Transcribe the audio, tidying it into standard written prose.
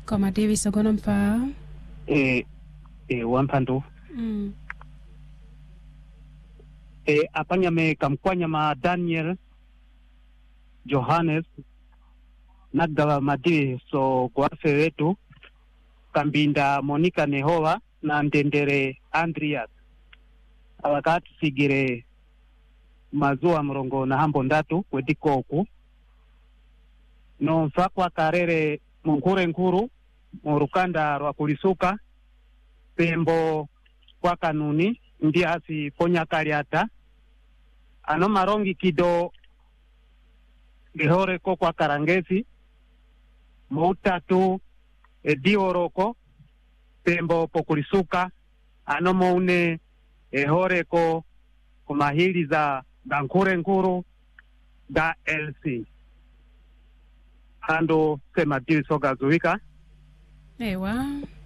Koma Davis ogona mfa. Wampandu. Apanya me kamkwanya ma Daniel Johannes nagala madi so kwafe wetu kambinda Monica Nehova na ndendere Andreas awakati sigire mazua mrongo na hambo ndatu wedikoku no mfakwa karere munkure nkuru murukanda rwa kulisuka pembo kwa kanuni ndi asi ponya kariata ano marongi kido gehore ko kwa karangezi moutatu dioroko pembo pokulisuka ano moune ehore ko kumahili za dankure nkuru da LC ando sema dili soga zuika Ewa